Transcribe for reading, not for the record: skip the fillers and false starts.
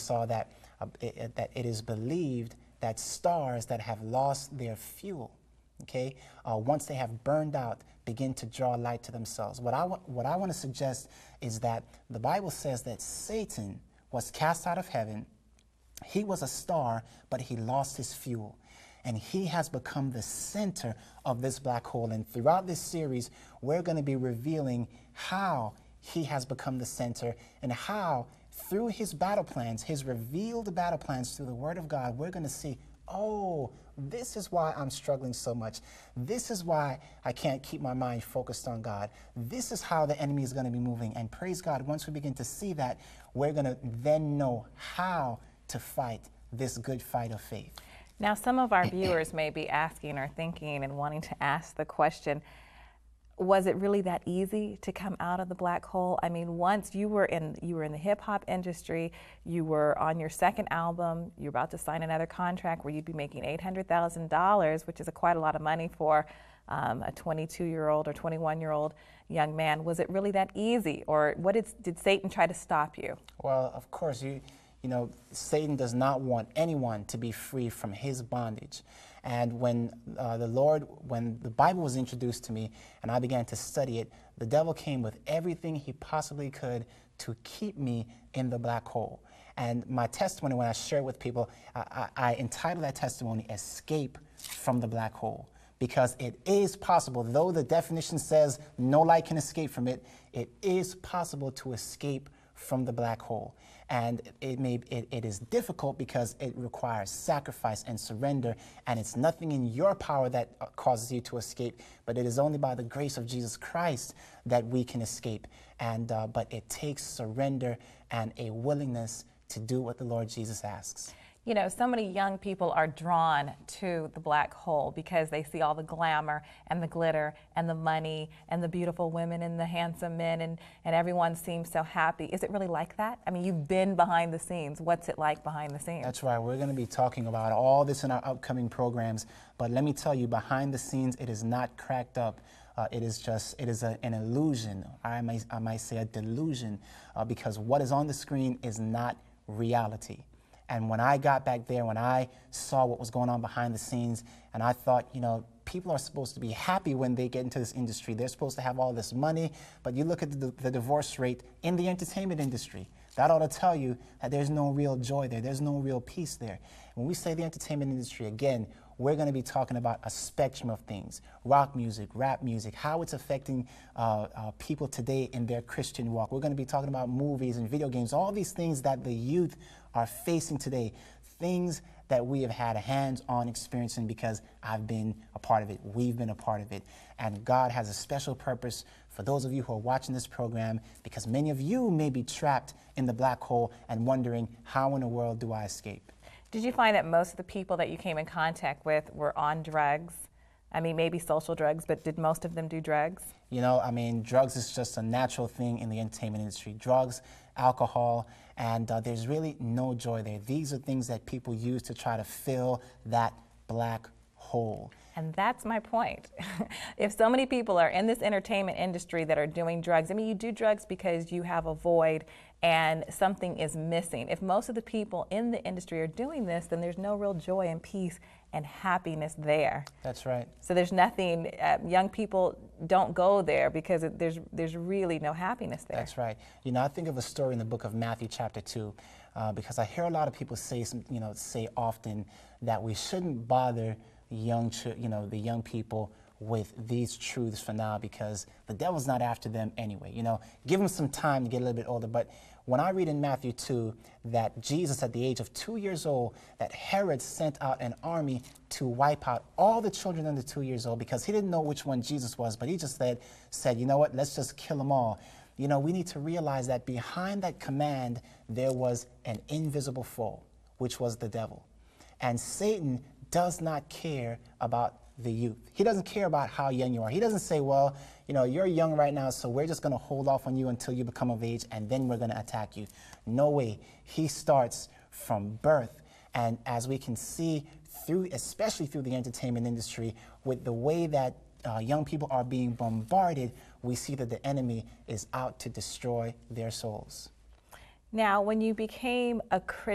saw that, that it is believed that stars that have lost their fuel, okay, once they have burned out, begin to draw light to themselves. What I want to suggest is that the Bible says that Satan was cast out of heaven. He was a star, but he lost his fuel. And he has become the center of this black hole. And throughout this series, we're going to be revealing how he has become the center and how, through his battle plans, his revealed battle plans through the Word of God, we're going to see, oh, this is why I'm struggling so much. This is why I can't keep my mind focused on God. This is how the enemy is going to be moving. And praise God, once we begin to see that, we're going to then know how to fight this good fight of faith. Now, some of our viewers may be asking or thinking and wanting to ask the question, was it really that easy to come out of the black hole? I mean, once you were in the hip hop industry, you were on your second album, you're about to sign another contract where you'd be making $800,000, which is quite a lot of money for a 22-year-old or 21-year-old young man. Was it really that easy, or did Satan try to stop you? Well, of course, you know, Satan does not want anyone to be free from his bondage. And when when the Bible was introduced to me and I began to study it, the devil came with everything he possibly could to keep me in the black hole. And my testimony, when I share it with people, I entitled that testimony, Escape from the Black Hole. Because it is possible, though the definition says no light can escape from it, it is possible to escape from the black hole. And it is difficult because it requires sacrifice and surrender, and it's nothing in your power that causes you to escape, but it is only by the grace of Jesus Christ that we can escape. And but it takes surrender and a willingness to do what the Lord Jesus asks. You know, so many young people are drawn to the black hole because they see all the glamour and the glitter and the money and the beautiful women and the handsome men, and everyone seems so happy. Is it really like that? I mean, you've been behind the scenes. What's it like behind the scenes? That's right. We're going to be talking about all this in our upcoming programs. But let me tell you, behind the scenes, it is not cracked up. It is an illusion. I might say a delusion, because what is on the screen is not reality. And when I got back there, when I saw what was going on behind the scenes, and I thought, you know, people are supposed to be happy when they get into this industry. They're supposed to have all this money, but you look at the divorce rate in the entertainment industry. That ought to tell you that there's no real joy there. There's no real peace there. When we say the entertainment industry, again, we're going to be talking about a spectrum of things: rock music, rap music, how it's affecting people today in their Christian walk. We're going to be talking about movies and video games, all these things that the youth are facing today, things that we have had a hands-on experience in because I've been a part of it, we've been a part of it. And God has a special purpose for those of you who are watching this program, because many of you may be trapped in the black hole and wondering, how in the world do I escape? Did you find that most of the people that you came in contact with were on drugs? I mean, maybe social drugs, but did most of them do drugs? You know, I mean, drugs is just a natural thing in the entertainment industry. Drugs, alcohol, and there's really no joy there. These are things that people use to try to fill that black hole. And that's my point. If so many people are in this entertainment industry that are doing drugs, I mean, you do drugs because you have a void and something is missing. If most of the people in the industry are doing this, then there's no real joy and peace and happiness there. That's right. So there's nothing, young people don't go there because there's really no happiness there. That's right. You know, I think of a story in the book of Matthew chapter 2, because I hear a lot of people say often that we shouldn't bother the young people with these truths for now because the devil's not after them anyway. You know, give them some time to get a little bit older. But when I read in Matthew 2 that Jesus, at the age of 2 years old, that Herod sent out an army to wipe out all the children under 2 years old because he didn't know which one Jesus was, but he just said, you know what, let's just kill them all. You know, we need to realize that behind that command, there was an invisible foe, which was the devil. And Satan does not care about the youth. He doesn't care about how young you are. He doesn't say, well, you know, you're young right now, so we're just going to hold off on you until you become of age, and then we're going to attack you. No way. He starts from birth. And as we can see, especially through the entertainment industry, with the way that young people are being bombarded, we see that the enemy is out to destroy their souls. Now, when you became a Christian,